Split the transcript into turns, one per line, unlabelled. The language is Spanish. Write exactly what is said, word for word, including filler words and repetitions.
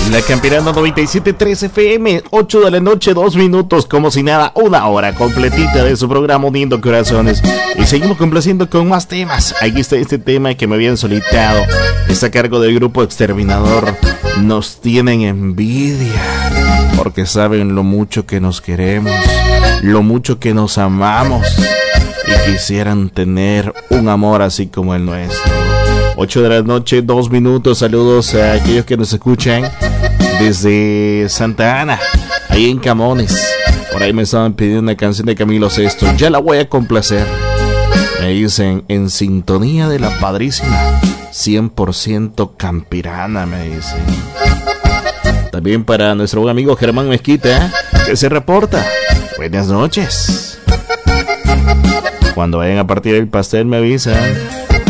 La Campirana noventa y siete punto tres F M, ocho de la noche, dos minutos, como si nada, una hora completita de su programa Uniendo Corazones. Y seguimos complaciendo con más temas. Aquí está este tema que me habían solicitado. Está a cargo del grupo Exterminador. Nos tienen envidia porque saben lo mucho que nos queremos, lo mucho que nos amamos y quisieran tener un amor así como el nuestro. ocho de la noche, dos minutos. Saludos a aquellos que nos escuchan desde Santa Ana, ahí en Camones. Por ahí me estaban pidiendo una canción de Camilo Sesto. Ya la voy a complacer. Me dicen, en sintonía de la padrísima, cien por ciento campirana, me dicen. También para nuestro buen amigo Germán Mezquita, que se reporta. Buenas noches. Cuando vayan a partir el pastel me avisan.